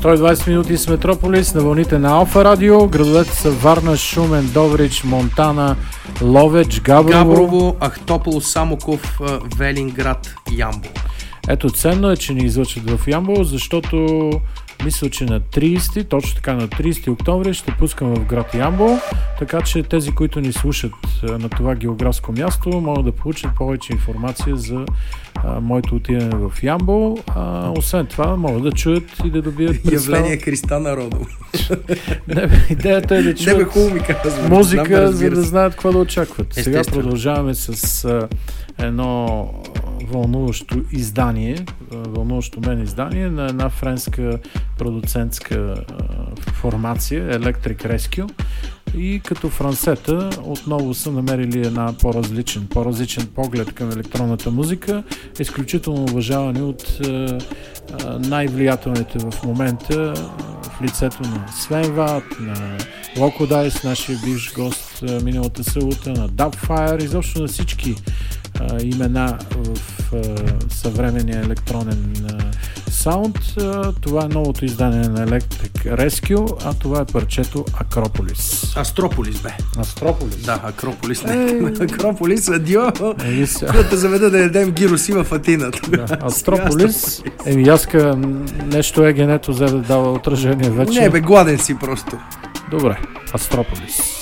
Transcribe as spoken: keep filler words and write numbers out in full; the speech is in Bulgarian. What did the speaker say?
сто и двайсет минути с Метрополис на вълните на Алфа Радио. Градовете са Варна, Шумен, Добрич, Монтана, Ловеч, Габрово, Габрово Ахтопол, Самоков, Велинград, Ямбол. Ето, ценно е, че ни излъчат в Ямбол, защото мисля, че на трийсети, точно така на трийсети октомври ще пускам в град Ямбол, така че тези, които ни слушат на това географско място, могат да получат повече информация за а, моето отиване в Ямбол. А, освен това, могат да чуят и да добият представа. Явление Христа народово. Не, идеята е да чуят не, бе, хубаво ми казвам, музика, знам, за да знаят какво да очакват. Естествено. Сега продължаваме с а, едно вълнуващо издание, вълнуващо мен издание на една френска продуцентска а, формация Electric Rescue, и като франсета отново са намерили една по-различен, по-различен поглед към електронната музика, изключително уважавани от а, а, най-влиятелните в момента в лицето на Свен Ват, на Loco Dice, нашия бивш гост а, миналата събота, на Dubfire, изобщо на всички а, имена в а, съвременния електронен а, саунд. А, това е новото издание на Electric Rescue, а това е парчето Акрополис. Астрополис, бе. Астрополис? Да, Акрополис. Не. Ей. Акрополис, адио. Еми се- Да те заведа да ядем гироси в Атина. Да, Астрополис. Еми Яска нещо егенето взе да дава отражение вече. Не, бе, гладен си просто. Добре, Астрополис.